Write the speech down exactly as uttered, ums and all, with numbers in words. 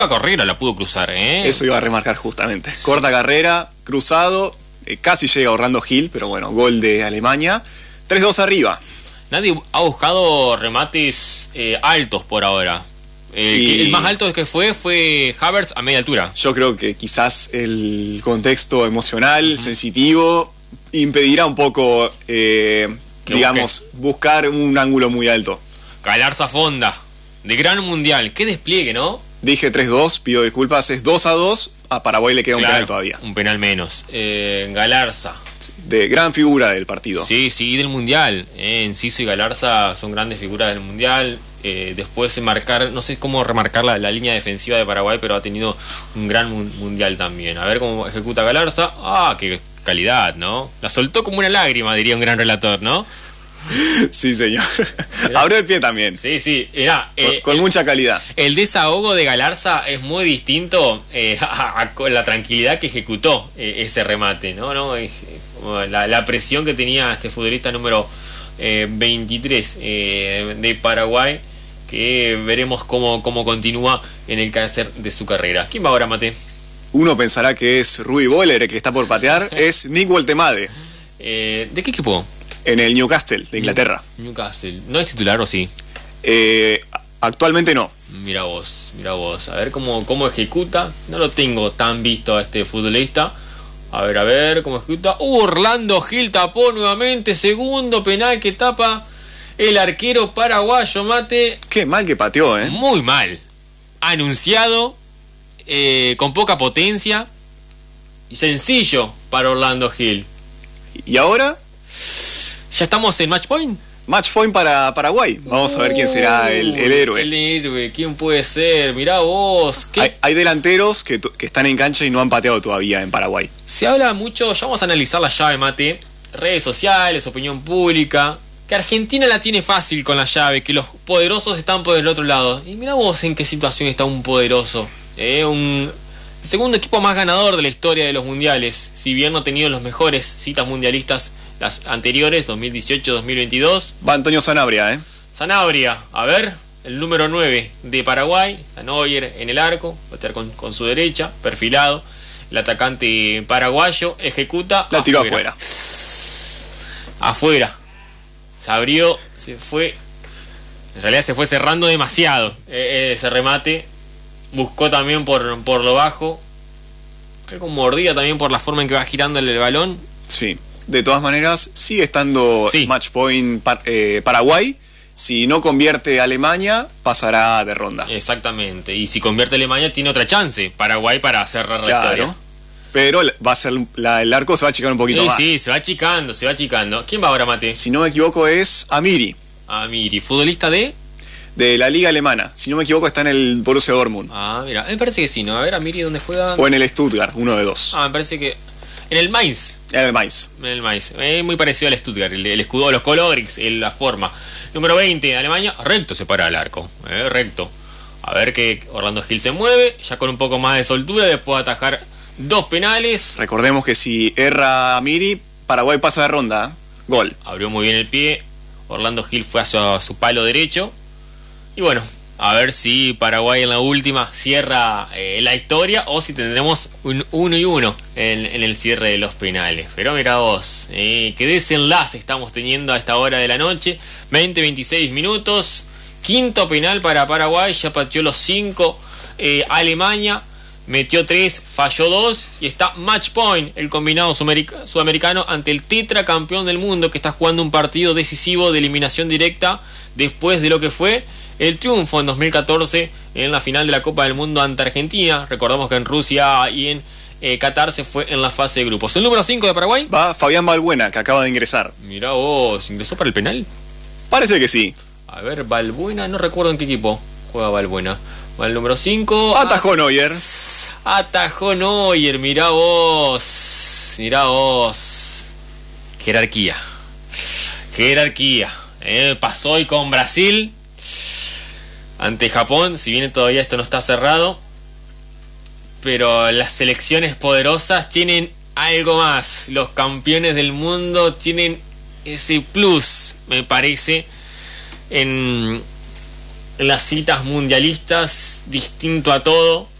carrera la pudo cruzar, ¿eh? Eso iba a remarcar justamente. Sí. Corta carrera, cruzado, eh, casi llega Orlando Hill, pero bueno, gol de Alemania. tres dos arriba. Nadie ha buscado remates eh, altos por ahora. Eh, y... que el más alto que fue fue Havertz a media altura. Yo creo que quizás el contexto emocional, uh-huh. sensitivo, impedirá un poco, eh, digamos, busque. buscar un ángulo muy alto. Galarza Fonda, de gran mundial. Qué despliegue, ¿no? Dije tres dos, pido disculpas, es dos a dos. A Paraguay le queda claro, un penal todavía. Un penal menos. Eh, Galarza. De gran figura del partido. Sí, sí, y del mundial. Eh, Enciso y Galarza son grandes figuras del mundial. Eh, después marcar, no sé cómo remarcar la, la línea defensiva de Paraguay, pero ha tenido un gran mundial también. A ver cómo ejecuta Galarza. Ah, qué calidad, ¿no? La soltó como una lágrima, diría un gran relator, ¿no? Sí, señor. Abrió el pie también. Sí, sí. Mirá, con, eh, con el, mucha calidad. El desahogo de Galarza es muy distinto eh, a, a, a la tranquilidad que ejecutó eh, ese remate, ¿no? ¿No? Eh, la, la presión que tenía este futbolista número eh, veintitrés eh, de Paraguay, que veremos cómo, cómo continúa en el cáncer de su carrera. ¿Quién va ahora, Mate? Uno pensará que es Rui Boller el que está por patear. Es Nick Woltemade. Eh, ¿De qué equipo? En el Newcastle, de Inglaterra. Newcastle. ¿No es titular o sí? Eh, actualmente no. Mira vos, mira vos. A ver cómo, cómo ejecuta. No lo tengo tan visto a este futbolista. A ver, a ver cómo ejecuta. Uh, Orlando Hill tapó nuevamente. Segundo penal que tapa el arquero paraguayo, Mate. Qué mal que pateó, ¿eh? Muy mal. Anunciado. Eh, con poca potencia. Y sencillo para Orlando Hill. ¿Y ahora? ¿Ya estamos en match point? Match point para Paraguay. Vamos uh, a ver quién será el, el héroe. El héroe, ¿quién puede ser? Mirá vos. ¿qué? Hay, hay delanteros que, que están en cancha y no han pateado todavía en Paraguay. Se habla mucho, ya vamos a analizar la llave, Mate. Redes sociales, opinión pública. Que Argentina la tiene fácil con la llave, que los poderosos están por el otro lado. Y mirá vos en qué situación está un poderoso. Eh, un segundo equipo más ganador de la historia de los mundiales. Si bien no ha tenido los mejores citas mundialistas las anteriores, dos mil dieciocho dos mil veintidós. Va Antonio Sanabria, ¿eh? Sanabria, a ver, el número nueve de Paraguay, Neuer en el arco, va a estar con, con su derecha, perfilado. El atacante paraguayo ejecuta. La tiró afuera. Afuera. Se abrió, se fue. En realidad se fue cerrando demasiado eh, ese remate. Buscó también por, por lo bajo. Algo mordida también por la forma en que va girando el balón. Sí. De todas maneras, sigue estando sí. match point par, eh, Paraguay. Si no convierte Alemania, pasará de ronda. Exactamente. Y si convierte Alemania, tiene otra chance Paraguay para cerrar la claro. historia. Pero va a ser la, el arco se va a achicar un poquito sí, más. Sí, se va achicando, se va achicando. ¿Quién va ahora, Mate? Si no me equivoco, es Amiri. Amiri, futbolista de... de la liga alemana. Si no me equivoco, está en el Borussia Dortmund. Ah, mira, me parece que sí, ¿no? A ver, Amiri, ¿dónde juega? O en el Stuttgart, uno de dos. Ah, me parece que... En el Mainz. En el Mainz. En el Mainz. Es muy parecido al Stuttgart, el, el escudo, los colores, la forma. Número veinte, Alemania, recto se para el arco. Eh, recto. A ver que Orlando Hill se mueve, ya con un poco más de soltura, después de atajar dos penales. Recordemos que si erra Amiri, Paraguay pasa de ronda. Gol. Abrió muy bien el pie. Orlando Hill fue hacia su palo derecho. Y bueno, a ver si Paraguay en la última cierra eh, la historia o si tendremos un uno y uno en, en el cierre de los penales. Pero mira vos, eh, qué desenlace estamos teniendo a esta hora de la noche. veinte veintiséis minutos. Quinto penal para Paraguay. Ya pateó los cinco eh, Alemania. Metió tres, falló dos y está match point el combinado sudamericano ante el tetracampeón del mundo que está jugando un partido decisivo de eliminación directa después de lo que fue el triunfo en dos mil catorce en la final de la Copa del Mundo ante Argentina. Recordamos que en Rusia y en eh, Qatar se fue en la fase de grupos. ¿El número cinco de Paraguay? Va Fabián Balbuena, que acaba de ingresar. Mirá vos, ¿ingresó para el penal? Parece que sí. A ver, Balbuena, no recuerdo en qué equipo juega Balbuena. Va el número cinco. Atajó Neuer. Atajó Neuer, mirá vos. Mirá vos. Jerarquía. Jerarquía. Eh, pasó hoy con Brasil ante Japón, si bien todavía esto no está cerrado, pero las selecciones poderosas tienen algo más. Los campeones del mundo tienen ese plus, me parece, en, en las citas mundialistas, distinto a todo.